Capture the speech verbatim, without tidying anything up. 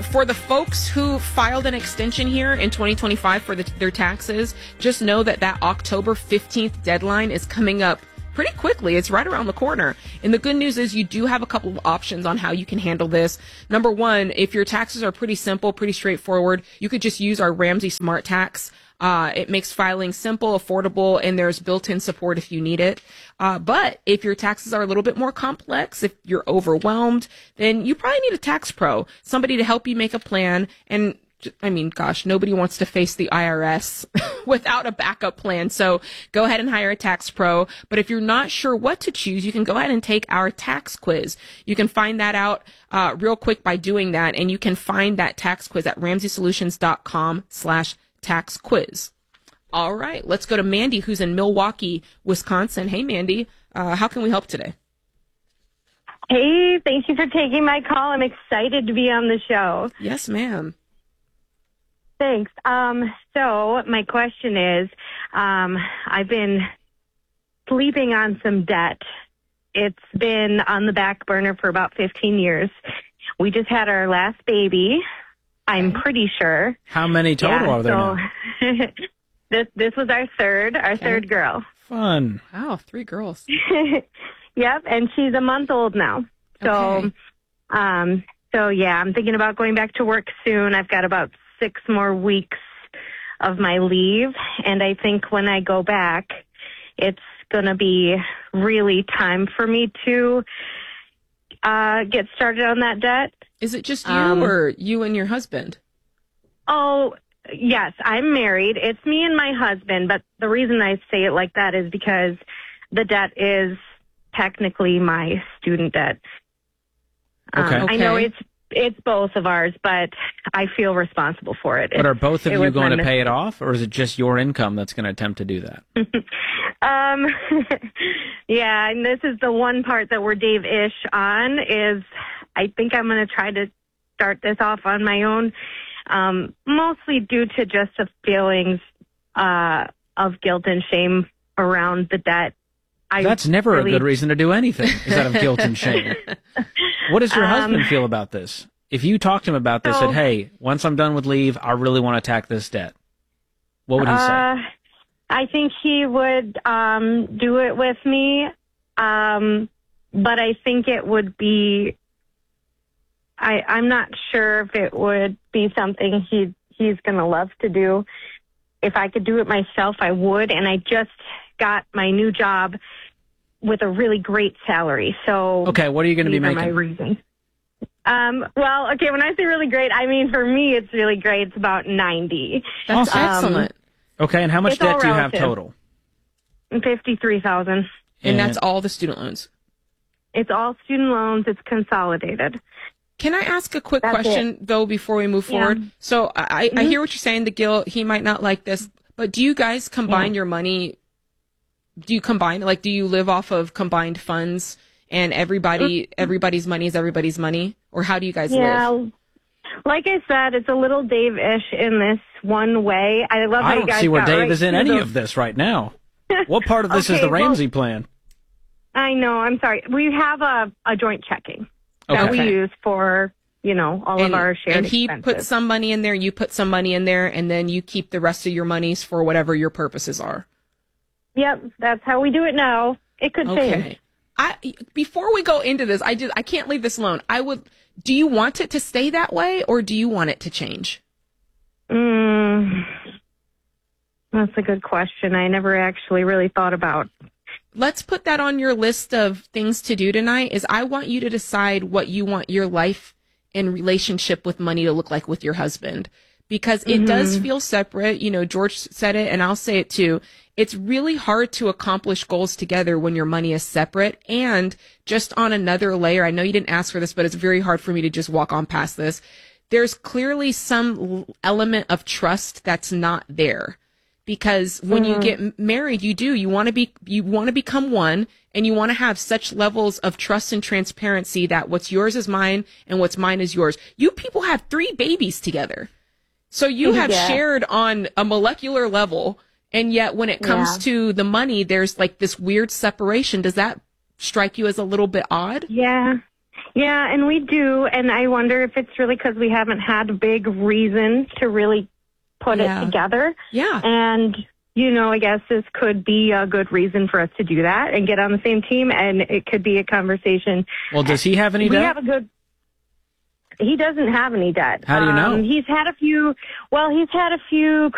for the folks who filed an extension here in twenty twenty-five for the, their taxes, just know that that October fifteenth deadline is coming up pretty quickly. It's right around the corner. And the good news is you do have a couple of options on how you can handle this. Number one, if your taxes are pretty simple, pretty straightforward, you could just use our Ramsey Smart Tax. Uh, it makes filing simple, affordable, and there's built-in support if you need it. Uh, but if your taxes are a little bit more complex, if you're overwhelmed, then you probably need a tax pro, somebody to help you make a plan. And I mean, gosh, nobody wants to face the I R S without a backup plan. So go ahead and hire a tax pro. But if you're not sure what to choose, you can go ahead and take our tax quiz. You can find that out uh, real quick by doing that. And you can find that tax quiz at ramsey solutions dot com slash tax quiz. All right, let's go to Mandy, who's in Milwaukee, Wisconsin. Hey, Mandy, uh, how can we help today? Hey, thank you for taking my call. I'm excited to be on the show. Yes, ma'am. Thanks. Um, so my question is, um, I've been sleeping on some debt. It's been on the back burner for about fifteen years. We just had our last baby, I'm pretty sure. How many total yeah, are there so now? this this was our third, our okay. third girl. Fun. Wow, three girls. Yep, and she's a month old now. So, okay. um, so yeah, I'm thinking about going back to work soon. I've got about six more weeks of my leave, and I think when I go back, it's going to be really time for me to uh, get started on that debt. Is it just you um, or you and your husband? Oh, yes, I'm married. It's me and my husband, but the reason I say it like that is because the debt is technically my student debt. Okay. Um, okay. I know it's it's both of ours, but I feel responsible for it. But are both of it you going to mistake. pay it off, or is it just your income that's going to attempt to do that? um, yeah, and this is the one part that we're Dave-ish on is I think I'm going to try to start this off on my own, um, mostly due to just the feelings uh, of guilt and shame around the debt. I That's never really... a good reason to do anything, is out of guilt and shame. What does your Um, husband feel about this? If you talked to him about this, so, said, hey, once I'm done with leave, I really want to attack this debt, what would he say? Uh, I think he would um, do it with me, um, but I think it would be, I, I'm not sure if it would be something he he's going to love to do. If I could do it myself, I would, and I just got my new job with a really great salary. So okay, what are you going to be making? My reasons. Um, well, okay, when I say really great, I mean for me it's really great. It's about ninety. That's awesome. excellent. Okay, and how much It's debt all do you have relative. total? Fifty-three thousand. And that's all the student loans. It's all student loans. It's consolidated. Can I ask a quick That's question, it. though, before we move Yeah. forward? So I, Mm-hmm. I hear what you're saying, the guilt, he might not like this, but do you guys combine Yeah. your money? Do you combine, like, do you live off of combined funds and everybody, everybody's money is everybody's money? Or how do you guys Yeah. live? Like I said, it's a little Dave-ish in this one way. I love how I you don't guys see where got Dave right is in to any the- of this right now. What part of this is Okay, the well- Ramsey plan? I know. I'm sorry. We have a, a joint checking that we Okay. use for, you know, all And, of our shared and he expenses. puts some money in there, you put some money in there, and then you keep the rest of your monies for whatever your purposes are. Yep, that's how we do it now. It could change. Okay. I before we go into this, I just I can't leave this alone. I would. Do you want it to stay that way, or do you want it to change? Mm, that's a good question. I never actually really thought about. Let's put that on your list of things to do tonight. Is I want you to decide what you want your life and relationship with money to look like with your husband, because it Mm-hmm. does feel separate. You know, George said it, and I'll say it too. It's really hard to accomplish goals together when your money is separate. And just on another layer, I know you didn't ask for this, but it's very hard for me to just walk on past this. There's clearly some element of trust that's not there, because when Mm-hmm. you get married, you do, you want to be, you want to become one, and you want to have such levels of trust and transparency that what's yours is mine and what's mine is yours. You people have three babies together. So you have Yeah. shared on a molecular level. And yet when it comes Yeah. to the money, there's like this weird separation. Does that strike you as a little bit odd? Yeah. Yeah, and we do, and I wonder if it's really because we haven't had a big reason to really put Yeah. it together. Yeah. And, you know, I guess this could be a good reason for us to do that and get on the same team, and it could be a conversation. Well, does he have any We debt? have a good... He doesn't have any debt. How do you know? Um, he's had a few... Well, he's had a few